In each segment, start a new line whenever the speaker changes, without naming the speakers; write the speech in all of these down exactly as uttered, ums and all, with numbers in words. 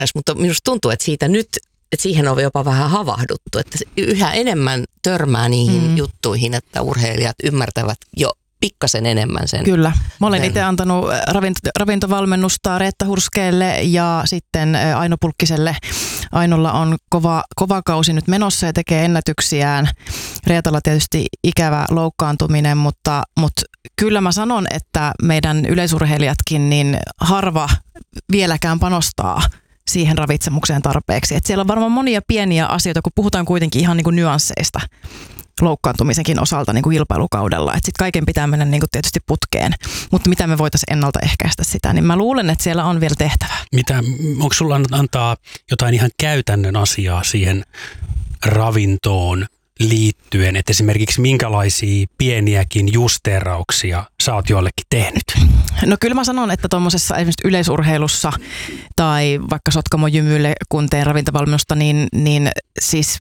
mutta minusta tuntuu, että siitä nyt, että siihen on jopa vähän havahduttu, että yhä enemmän törmää niihin mm. juttuihin, että urheilijat ymmärtävät jo pikkasen enemmän sen.
Kyllä. Mä olen itse antanut ravinto, ravintovalmennusta Reetta Hurskeelle ja sitten Aino Pulkkiselle. Ainolla on kova, kova kausi nyt menossa ja tekee ennätyksiään. Reetalla tietysti ikävä loukkaantuminen, mutta, mutta kyllä mä sanon, että meidän yleisurheilijatkin niin harva vieläkään panostaa siihen ravitsemukseen tarpeeksi. Et siellä on varmaan monia pieniä asioita, kun puhutaan kuitenkin ihan niin kuin nyansseista loukkaantumisenkin osalta niin kuin kilpailukaudella. Että sitten kaiken pitää mennä niin kuin tietysti putkeen. Mutta mitä me voitaisiin ennaltaehkäistä sitä, niin mä luulen, että siellä on vielä tehtävää.
Mitä, onko sulla antaa jotain ihan käytännön asiaa siihen ravintoon liittyen, että esimerkiksi minkälaisia pieniäkin justeerauksia sä oot jollekin tehnyt?
No kyllä mä sanon, että tuommoisessa esimerkiksi yleisurheilussa tai vaikka Sotkamo Jymylle, kun teen ravintovalmennusta, niin, niin siis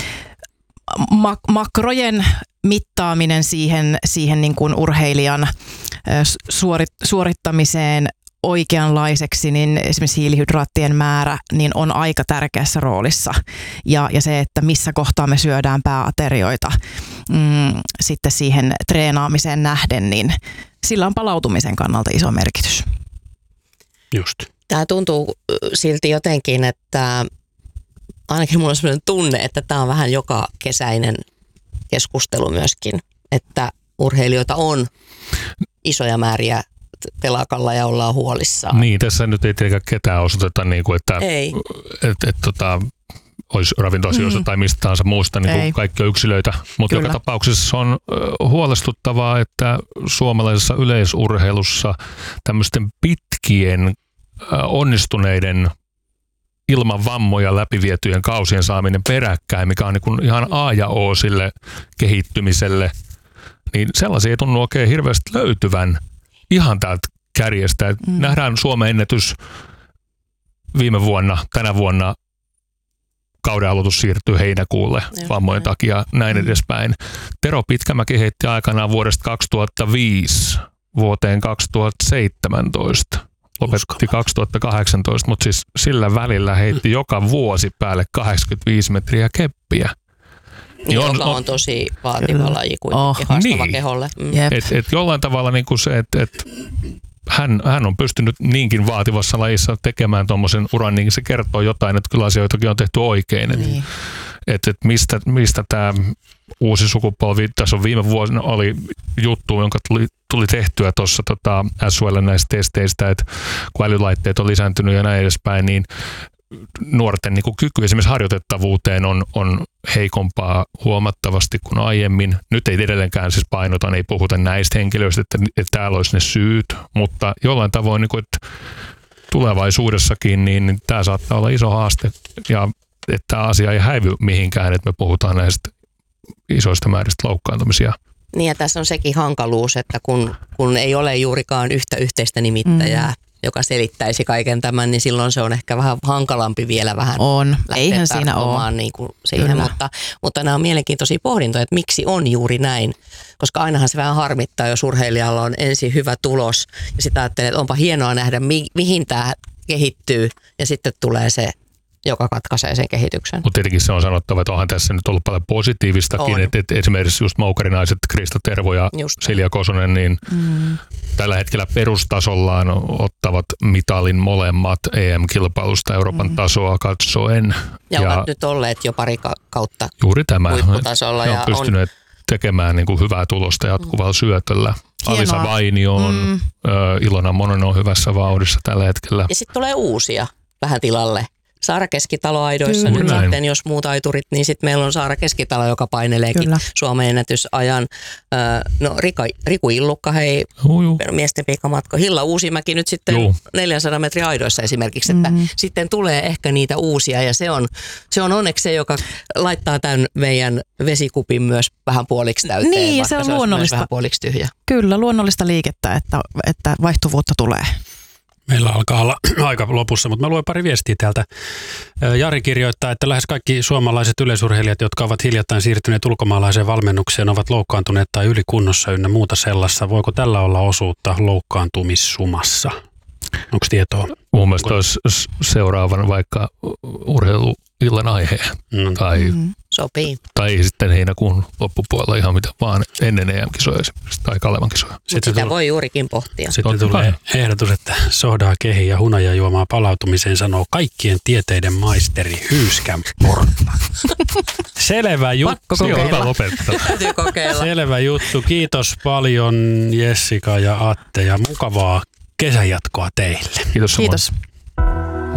mak- makrojen mittaaminen siihen, siihen niin kuin urheilijan suorit, suorittamiseen oikeanlaiseksi, niin esimerkiksi hiilihydraattien määrä niin on aika tärkeässä roolissa. Ja, ja se, että missä kohtaa me syödään pääaterioita mm, sitten siihen treenaamiseen nähden, niin sillä on palautumisen kannalta iso merkitys.
Just.
Tämä tuntuu silti jotenkin, että ainakin mulla on sellainen tunne, että tämä on vähän joka kesäinen keskustelu myöskin, että urheilijoita on isoja määriä telakalla ja ollaan huolissaan.
Niin, tässä nyt ei tietenkään ketään osoiteta, niin kuin, että et, et, tota, olisi ravintoasioista mm. tai mistä tahansa muusta, niin kuin kaikki on yksilöitä. Mutta joka tapauksessa on huolestuttavaa, että suomalaisessa yleisurheilussa tämmöisten pitkien onnistuneiden ilman vammoja läpivietyjen kausien saaminen peräkkäin, mikä on niin kuin ihan A ja O sille kehittymiselle, niin sellaisia ei tunnu oikein hirveästi löytyvän ihan täältä kärjestä. Mm. Nähdään Suomen ennätys viime vuonna, tänä vuonna kauden aloitus siirtyy heinäkuulle Joo, vammojen näin. takia, näin mm. edespäin. Tero Pitkämäki heitti aikanaan vuodesta kaksituhattaviisi vuoteen kaksituhattaseitsemäntoista. Lopetti kaksituhattakahdeksantoista, mutta siis sillä välillä heitti joka vuosi päälle kahdeksankymmentäviisi metriä keppiä.
Niin, on, joka on, on tosi vaativa laji kuitenkin, oh, haastava niin. keholle. Mm.
Et, et jollain tavalla niin kuin se, että et hän, hän on pystynyt niinkin vaativassa lajissa tekemään tuommoisen uran, niin se kertoo jotain, että kyllä asioitakin on tehty oikein. Että niin. et, et mistä, mistä tämä uusi sukupolvi, tässä on viime vuosina oli juttu, jonka tuli, tuli tehtyä tuossa tota, S U L näistä testeistä, että kun älylaitteet on lisääntynyt ja näin edespäin, niin nuorten niin kuin kyky esimerkiksi harjoitettavuuteen on, on heikompaa huomattavasti kuin aiemmin. Nyt ei edelleenkään siis painotan, ei puhuta näistä henkilöistä, että, että täällä olisi ne syyt, mutta jollain tavoin, niin kuin, että tulevaisuudessakin, niin, niin tämä saattaa olla iso haaste ja että tämä asia ei häivy mihinkään, että me puhutaan näistä isoista määristä loukkaantumisia.
Niin ja tässä on sekin hankaluus, että kun, kun ei ole juurikaan yhtä yhteistä nimittäjää, mm. joka selittäisi kaiken tämän, niin silloin se on ehkä vähän hankalampi vielä vähän
on. Eihän siinä ole.
Niin kuin siihen, mutta, mutta nämä on mielenkiintoisia pohdintoja, että miksi on juuri näin, koska ainahan se vähän harmittaa, jos urheilijalla on ensin hyvä tulos ja sitten ajattelee, että onpa hienoa nähdä, mi- mihin tämä kehittyy ja sitten tulee se, joka katkaisee sen kehityksen.
Mutta tietenkin se on sanottava, että onhan tässä nyt ollut paljon positiivistakin, että et esimerkiksi just moukarinaiset Krista Tervo ja just. Silja Kosonen, niin mm. tällä hetkellä perustasollaan ottavat mitalin molemmat E M-kilpailusta Euroopan mm. tasoa katsoen.
Ja, ja ovat nyt olleet jo pari kautta
juuri tämä.
Huipputasolla.
He on pystyneet on... tekemään niin kuin hyvää tulosta jatkuvalla syötöllä. Hienoa. Alisa Vainio on, mm. Ilona Mononen on hyvässä vauhdissa tällä hetkellä.
Ja sitten tulee uusia vähän tilalle. Saara Keskitalo-aidoissa
Kyllä.
nyt
Näin.
sitten, jos muut aiturit, niin sitten meillä on Saara Keskitalo, joka paineleekin Kyllä. Suomen ennätysajan. No Rika, Riku Illukka, hei, Uju. miesten piikkamatko. Hilla Uusimäki nyt sitten Juu. neljänsadan metrin aidoissa esimerkiksi, että mm-hmm. sitten tulee ehkä niitä uusia ja se on, se on onneksi se, joka laittaa tämän meidän vesikupin myös vähän puoliksi täyteen,
niin,
vaikka
se on
se
luonnollista.
Vähän puoliksi tyhjä.
Kyllä, luonnollista liikettä, että, että vaihtuvuutta tulee.
Meillä alkaa olla aika lopussa, mutta mä luen pari viestiä täältä. Jari kirjoittaa, että lähes kaikki suomalaiset yleisurheilijat, jotka ovat hiljattain siirtyneet ulkomaalaiseen valmennukseen, ovat loukkaantuneet tai ylikunnossa ynnä muuta sellaista. Voiko tällä olla osuutta loukkaantumissumassa? Onko tietoa?
Mun mielestä olisi seuraavan vaikka urheiluillan aihe. Mm. Tai, mm.
Sopii.
Tai sitten heinäkuun loppupuolella ihan mitä vaan ennen E M-kisoja tai Kalevan kisoja.
Sitä tull... voi juurikin pohtia.
Sitten Totta tulee kai. Ehdotus, että sohdaa kehi ja hunajajuomaa palautumiseen sanoo kaikkien tieteiden maisteri Hyyskän Porta. Selvä juttu.
Pakko
lopettaa.
Täytyy kokeilla.
Selvä juttu. Kiitos paljon Jessica ja Atte ja mukavaa kesänjatkoa teille.
Kiitos.
Kiitos.